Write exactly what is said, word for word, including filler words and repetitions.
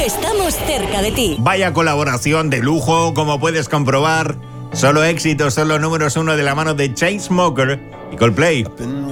estamos cerca de ti. Vaya colaboración de lujo, como puedes comprobar. Solo éxitos, solo números uno de la mano de Chainsmokers y Coldplay.